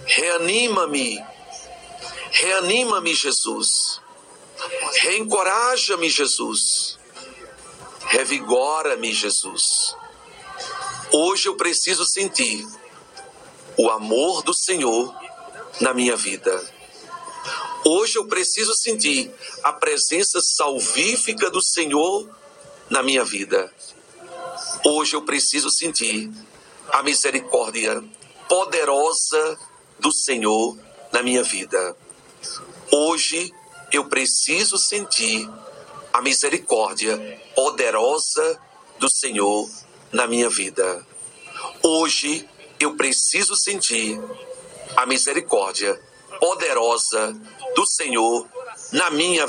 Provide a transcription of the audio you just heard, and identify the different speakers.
Speaker 1: Reanima-me. Reanima-me, Jesus. Reencoraja-me, Jesus. Revigora-me, Jesus. Hoje eu preciso sentir o amor do Senhor na minha vida. Hoje eu preciso sentir a presença salvífica do Senhor na minha vida. Hoje eu preciso sentir a misericórdia poderosa do Senhor na minha vida. Hoje eu preciso sentir a misericórdia poderosa do Senhor na minha vida. Hoje eu preciso sentir a misericórdia poderosa do Senhor na minha vida.